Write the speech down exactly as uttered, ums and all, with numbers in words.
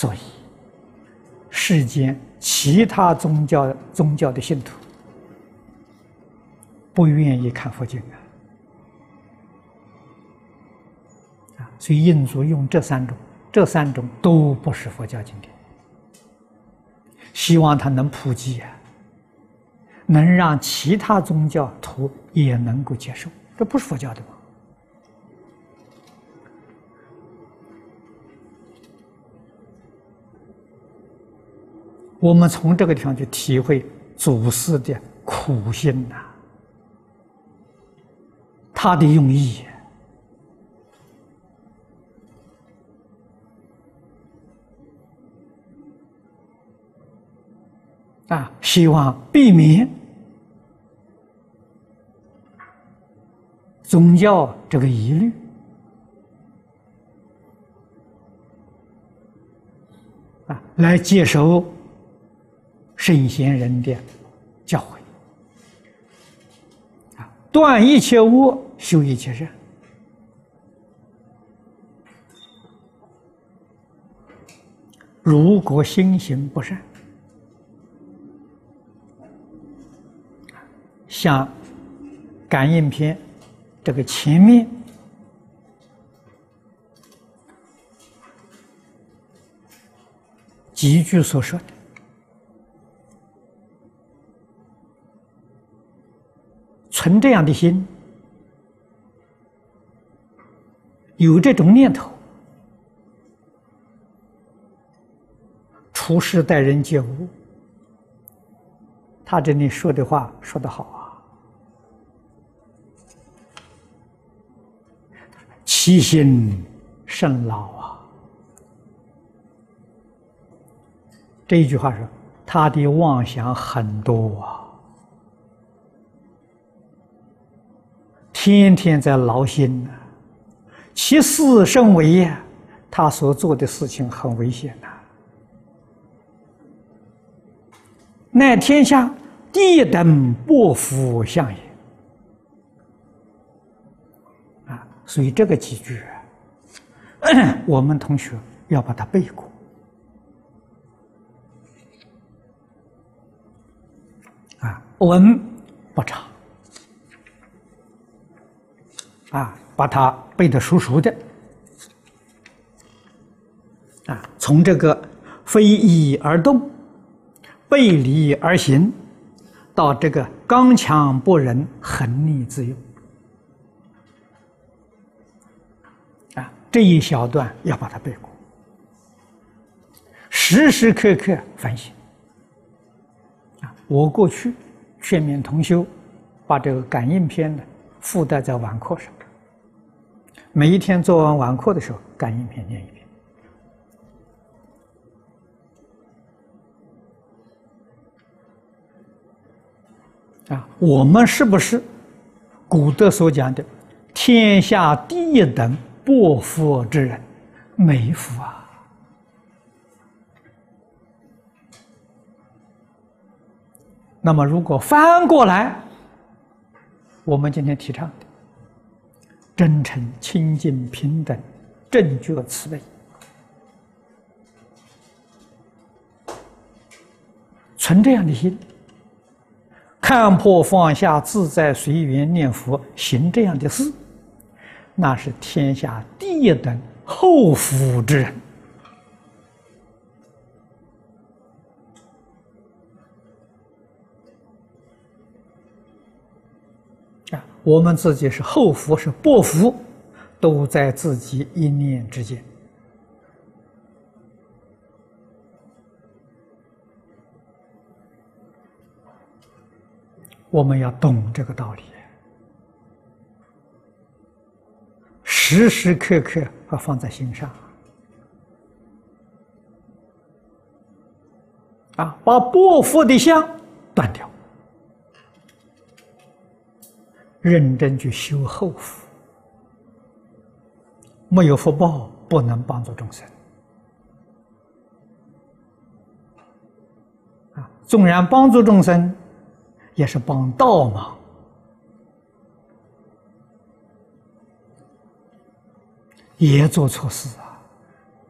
所以世间其他宗教宗教的信徒不愿意看佛经啊。啊，所以印祖用这三种，这三种都不是佛教经典，希望它能普及啊，能让其他宗教徒也能够接受。这不是佛教的吗？我们从这个地方去体会祖师的苦心呐、啊，他的用意啊，希望避免宗教这个疑虑啊，来接受圣贤人的教诲啊，断一切恶，修一切善。如果心行不善，像感应篇这个前面几句所说的，存这样的心，有这种念头，处事待人接物，他这里说的话说得好啊，其心甚劳啊。这一句话说，他的妄想很多啊，天天在劳心啊，其事甚危呀，他所做的事情很危险呐、啊，乃天下第一等薄福相也啊！所以这个几句啊，我们同学要把它背过啊，文不长啊，把它背得熟熟的啊，从这个非义而动，背离而行，到这个刚强不仁，横逆自用啊，这一小段要把它背过，时时刻刻反省啊。我过去劝勉同修把这个感应篇呢附带在晚课上，每一天做完晚课的时候，感应篇念一遍。啊，我们是不是古德所讲的天下第一等薄福之人？没福啊！那么如果翻过来，我们今天提倡的真诚、清净、平等、正觉、慈悲，存这样的心，看破放下，自在随缘念佛，行这样的事，那是天下第一等厚福之人啊！我们自己是厚福，是薄福，都在自己一念之间。我们要懂这个道理，时时刻刻要放在心上啊，把薄福的相断掉，认真去修厚福。没有福报，不能帮助众生啊！纵然帮助众生，也是帮倒忙，也做错事啊！